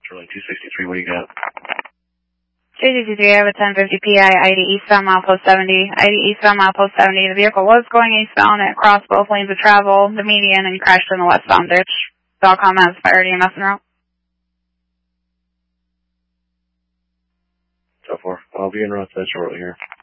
Sterling 263, what do you got? 363, I have a 1050 PI, ID eastbound milepost 70. ID eastbound milepost 70. The vehicle was going eastbound. It crossed both lanes of travel, the median, and crashed in the westbound ditch. Dalcom has fire EMS en route. So far. I'll be en route to that shortly here.